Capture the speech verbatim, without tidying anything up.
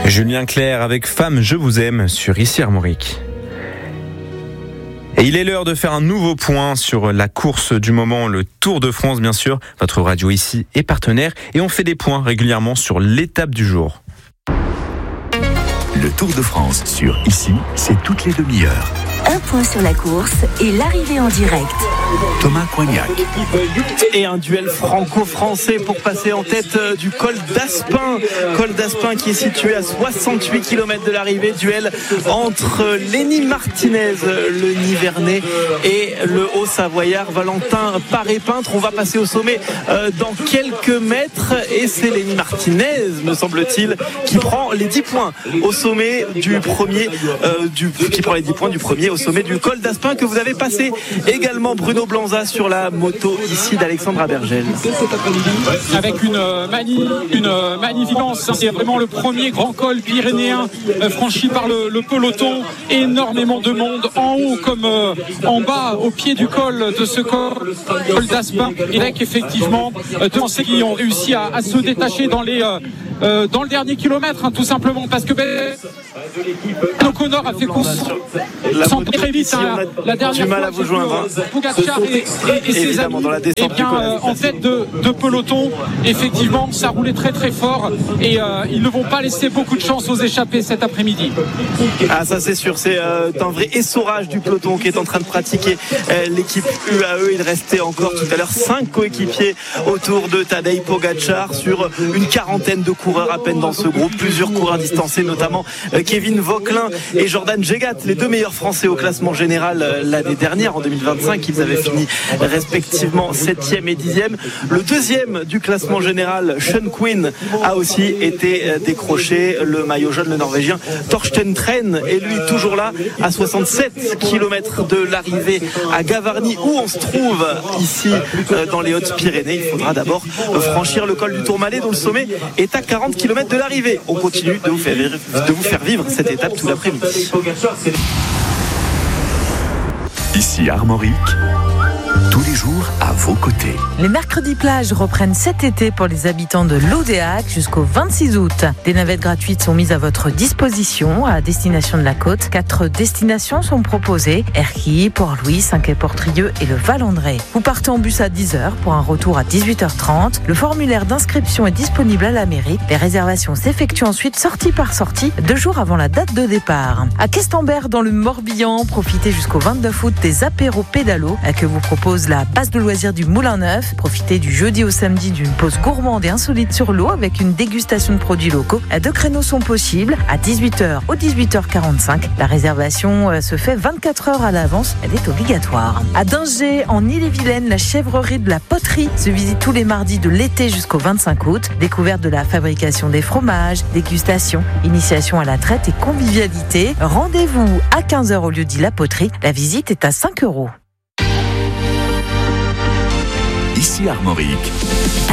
Julien Clerc avec Femme, je vous aime sur Ici Armorique. Et il est l'heure de faire un nouveau point sur la course du moment, le Tour de France bien sûr. Votre radio ici est partenaire et on fait des points régulièrement sur l'étape du jour. Le Tour de France sur Ici, c'est toutes les demi-heures. Un point sur la course et l'arrivée en direct. Thomas Coignac. Et un duel franco-français pour passer en tête du col d'Aspin. Col d'Aspin qui est situé à soixante-huit kilomètres de l'arrivée. Duel entre Lenny Martinez, le Nivernais, et le Haut-Savoyard Valentin Paré-Peintre. On va passer au sommet euh, dans quelques mètres et c'est Lenny Martinez, me semble-t-il, qui prend les dix points au sommet du premier, euh, du, qui prend les dix points du premier au sommet du col d'Aspin que vous avez passé. Également Bruno Blanza sur la moto ici d'Alexandre Abergel. Avec une, mani, une magnificence, c'est vraiment le premier grand col pyrénéen franchi par le, le peloton. Énormément de monde en haut comme euh, en bas au pied du col de ce col, col d'Aspin. Et avec effectivement euh, deux Français qui ont réussi à, à se détacher dans les euh, euh, dans le dernier kilomètre, hein, tout simplement parce que ben, O'Connor a fait course sans très vite, hein, la dernière du mal fois, à vous joindre. Pogacar et, et, et ses amis, dans la descente et bien, euh, en tête de, de peloton, effectivement, ça roulait très très fort et euh, ils ne vont pas laisser beaucoup de chance aux échappés cet après-midi. Ah, ça c'est sûr, c'est euh, un vrai essorage du peloton qui est en train de pratiquer euh, l'équipe U A E. Il restait encore tout à l'heure cinq coéquipiers autour de Tadej Pogacar sur une quarantaine de coureurs à peine dans ce groupe, plusieurs coureurs distancés, notamment euh, Kevin Vauquelin et Jordan Jegat, les deux meilleurs Français au classement général euh, l'année dernière en deux mille vingt-cinq. Ils avaient fini respectivement septième et dixième. Le deuxième du classement général, Sean Quinn, a aussi été euh, décroché. Le maillot jaune, le Norvégien Torsten Tren, est lui toujours là à soixante-sept kilomètres de l'arrivée à Gavarnie, où on se trouve ici euh, dans les Hautes-Pyrénées. Il faudra d'abord euh, franchir le col du Tourmalet, dont le sommet est à quarante kilomètres de l'arrivée. On continue de vous faire vivre, de vous faire vivre cette étape tout l'après-midi. Ici Armorique, tous les jours à vos côtés. Les mercredis plages reprennent cet été pour les habitants de l'Audéac jusqu'au vingt-six août. Des navettes gratuites sont mises à votre disposition à destination de la côte. Quatre destinations sont proposées: Erquy, Port-Louis, Saint-Quay-Portrieux et le Val-André. Vous partez en bus à dix heures pour un retour à dix-huit heures trente. Le formulaire d'inscription est disponible à la mairie. Les réservations s'effectuent ensuite sortie par sortie, deux jours avant la date de départ. À Questembert, dans le Morbihan, profitez jusqu'au vingt-neuf août des apéros pédalos que vous propose la base de loisirs du Moulin Neuf. Profitez du jeudi au samedi d'une pause gourmande et insolite sur l'eau avec une dégustation de produits locaux. Deux créneaux sont possibles à dix-huit heures ou dix-huit heures quarante-cinq. La réservation se fait vingt-quatre heures à l'avance. Elle est obligatoire. À Dingé, en Ille-et-Vilaine, la chèvrerie de la poterie se visite tous les mardis de l'été jusqu'au vingt-cinq août. Découverte de la fabrication des fromages, dégustation, initiation à la traite et convivialité. Rendez-vous à quinze heures au lieu dit la poterie. La visite est à cinq euros. Ici Armorique.